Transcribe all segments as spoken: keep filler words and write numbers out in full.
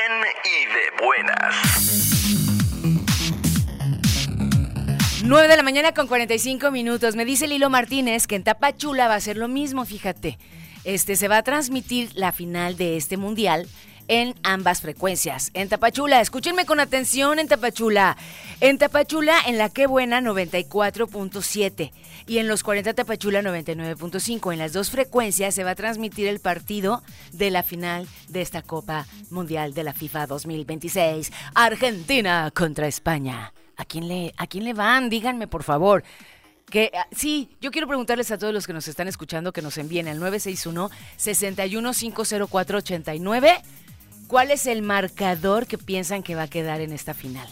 bien y de buenas. nueve de la mañana con cuarenta y cinco minutos. Me dice Lilo Martínez que en Tapachula va a ser lo mismo, fíjate. Este, se va a transmitir la final de este mundial en ambas frecuencias. En Tapachula, escúchenme con atención en Tapachula. En Tapachula, en la Qué Buena, noventa y cuatro punto siete. Y en los cuarenta Tapachula, noventa y nueve punto cinco. En las dos frecuencias se va a transmitir el partido de la final de esta Copa Mundial de la FIFA dos mil veintiséis. Argentina contra España. ¿A quién le, a quién le van? Díganme, por favor. Que, sí, yo quiero preguntarles a todos los que nos están escuchando que nos envíen al nueve seis uno, seis uno cinco cero cuatro ocho nueve cuál es el marcador que piensan que va a quedar en esta final.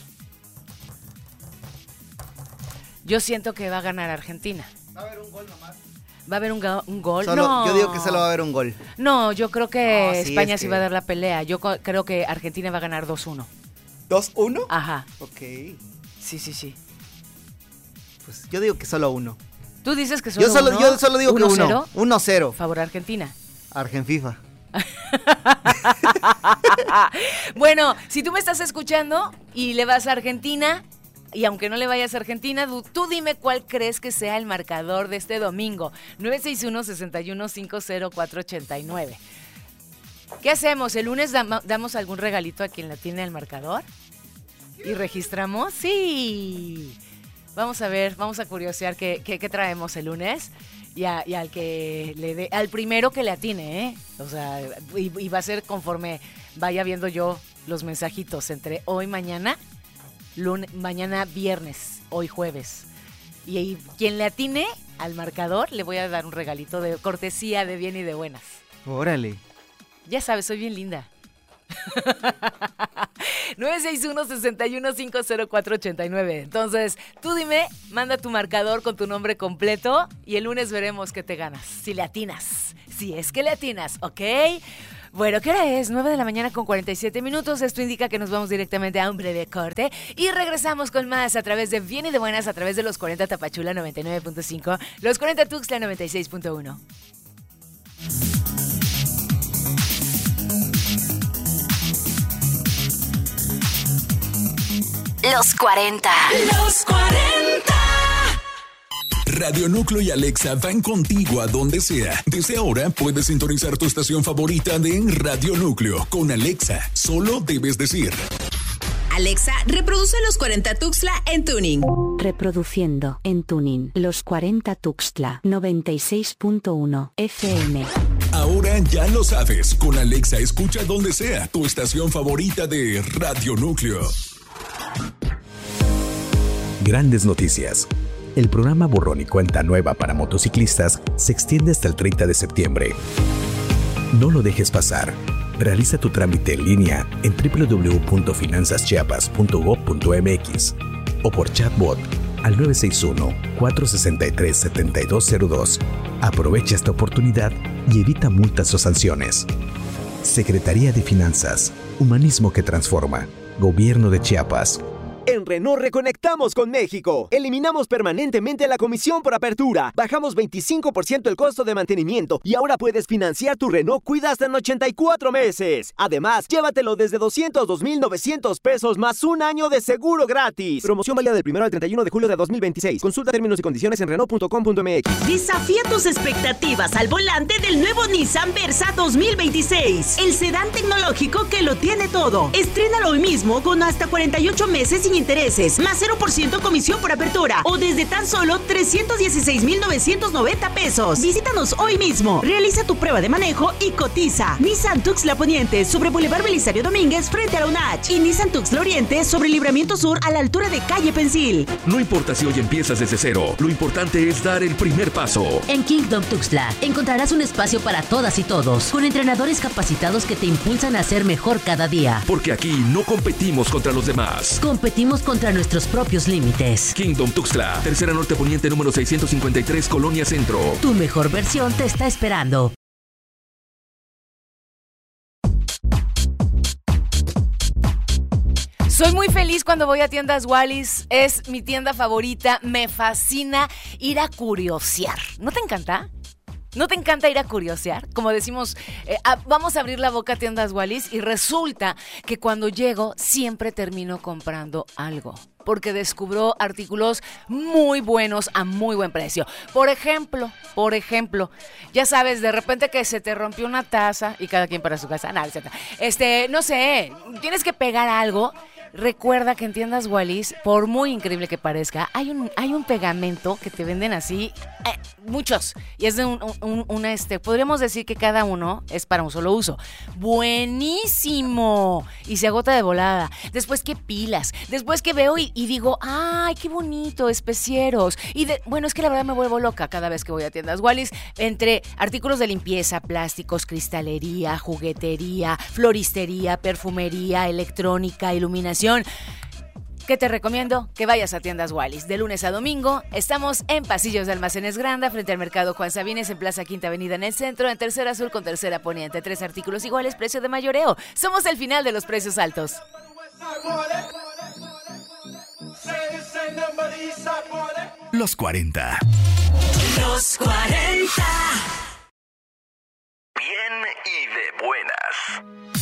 Yo siento que va a ganar Argentina. Va a haber un gol nomás. ¿Va a haber un, go- un gol? Solo, no. Yo digo que solo va a haber un gol. No, yo creo que Oh, sí, España es sí que... va a dar la pelea. Yo co- creo que Argentina va a ganar dos uno. ¿dos uno? Ajá. Ok. Sí, sí, sí. Pues yo digo que solo uno. ¿Tú dices que solo yo solo, uno? Yo solo digo que ¿uno uno. cero? uno cero. Favor Argentina. Argenfifa. Bueno, si tú me estás escuchando y le vas a Argentina, y aunque no le vayas a Argentina, tú, tú dime cuál crees que sea el marcador de este domingo. nueve seis uno, seis uno cinco cero cuatro ocho nueve. ¿Qué hacemos? ¿El lunes dam- damos algún regalito a quien la tiene el marcador? ¿Y registramos? Sí. Vamos a ver, vamos a curiosear qué, qué, qué traemos el lunes. Y, a, y al que le dé, al primero que le atine, ¿eh? O sea, y, y va a ser conforme vaya viendo yo los mensajitos entre hoy, mañana, lunes, mañana viernes, hoy jueves. Y, y quien le atine al marcador, le voy a dar un regalito de cortesía de bien y de buenas. Órale. Ya sabes, soy bien linda. nueve seis uno, seis uno cinco cero cuatro ocho nueve. Entonces, tú dime, manda tu marcador con tu nombre completo y el lunes veremos qué te ganas. Si le atinas, si es que le atinas, ¿ok? Bueno, ¿qué hora es? nueve de la mañana con cuarenta y siete minutos. Esto indica que nos vamos directamente a un breve corte y regresamos con más a través de Bien y de Buenas, a través de los cuarenta Tapachula noventa y nueve punto cinco, los cuarenta Tuxtla noventa y seis punto uno. Los cuarenta. Los cuarenta. Radio Núcleo y Alexa van contigo a donde sea. Desde ahora puedes sintonizar tu estación favorita de Radio Núcleo con Alexa. Solo debes decir: Alexa, reproduce los cuarenta Tuxtla en tuning. Reproduciendo en tuning los cuarenta Tuxtla noventa y seis punto uno F M. Ahora ya lo sabes. Con Alexa escucha donde sea tu estación favorita de Radio Núcleo. Grandes noticias. El programa Borrón y Cuenta Nueva para motociclistas se extiende hasta el treinta de septiembre. No lo dejes pasar. Realiza tu trámite en línea en doble u doble u doble u punto finanzas chiapas punto gob punto m x o por chatbot al nueve seis uno, cuatro seis tres, siete dos cero dos. Aprovecha esta oportunidad y evita multas o sanciones. Secretaría de Finanzas. Humanismo que transforma. Gobierno de Chiapas. En Renault reconectamos con México. Eliminamos permanentemente la comisión por apertura. Bajamos veinticinco por ciento el costo de mantenimiento y ahora puedes financiar tu Renault Cuida hasta en ochenta y cuatro meses. Además, llévatelo desde doscientos dos mil novecientos pesos más un año de seguro gratis. Promoción válida del primero al treinta y uno de julio de dos mil veintiséis. Consulta términos y condiciones en renault punto com punto m x. Desafía tus expectativas al volante del nuevo Nissan Versa dos mil veintiséis. El sedán tecnológico que lo tiene todo. Estrénalo hoy mismo con hasta cuarenta y ocho meses sin intereses, más cero por ciento comisión por apertura o desde tan solo trescientos dieciséis mil novecientos noventa pesos. Visítanos hoy mismo, realiza tu prueba de manejo y cotiza. Nissan Tuxtla Poniente sobre Boulevard Belisario Domínguez frente a la U N H y Nissan Tuxtla Oriente sobre Libramiento Sur a la altura de Calle Pensil. No importa si hoy empiezas desde cero, lo importante es dar el primer paso. En Kingdom Tuxtla encontrarás un espacio para todas y todos, con entrenadores capacitados que te impulsan a ser mejor cada día. Porque aquí no competimos contra los demás. Competimos contra nuestros propios límites. Kingdom Tuxtla, tercera norte poniente número seiscientos cincuenta y tres, Colonia Centro. Tu mejor versión te está esperando. Soy muy feliz cuando voy a tiendas Wallis, es mi tienda favorita, me fascina ir a curiosear. ¿No te encanta? ¿No te encanta ir a curiosear? Como decimos, eh, a, vamos a abrir la boca a tiendas Wallis y resulta que cuando llego siempre termino comprando algo. Porque descubro artículos muy buenos a muy buen precio. Por ejemplo, por ejemplo, ya sabes, de repente que se te rompió una taza y cada quien para su casa. No, este, no sé, tienes que pegar algo. Recuerda que en tiendas Wallis, por muy increíble que parezca, hay un, hay un pegamento que te venden así, eh, muchos. Y es de un, un, una, este, podríamos decir que cada uno es para un solo uso. ¡Buenísimo! Y se agota de volada. Después que pilas, después que veo y, y digo, ¡ay, qué bonito! Especieros. Y de, bueno, es que la verdad me vuelvo loca cada vez que voy a tiendas Wallis. Entre artículos de limpieza, plásticos, cristalería, juguetería, floristería, perfumería, electrónica, iluminación. ¿Qué te recomiendo? Que vayas a tiendas Wallis. De lunes a domingo estamos en Pasillos de Almacenes Granda, frente al Mercado Juan Sabines, en Plaza Quinta Avenida en el centro, en Tercera Sur con Tercera Poniente. Tres artículos iguales, precio de mayoreo. Somos el final de los precios altos. Los cuarenta. Los cuarenta. Bien y de buenas.